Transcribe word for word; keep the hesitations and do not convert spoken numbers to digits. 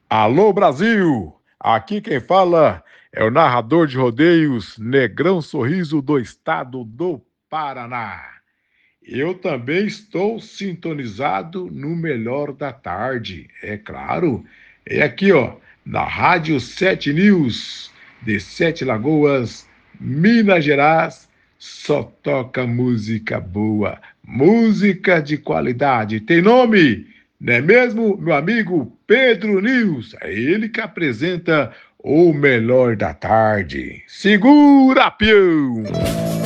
Alô Brasil! Aqui quem fala é o narrador de rodeios Negrão Sorriso do estado do Paraná. Eu também estou sintonizado no Melhor da Tarde, é claro. É aqui, ó, na Rádio Sete News, de Sete Lagoas, Minas Gerais, só toca música boa, música de qualidade. Tem nome? Não é mesmo, meu amigo Pedro News? É ele que apresenta o Melhor da Tarde. Segura, peão!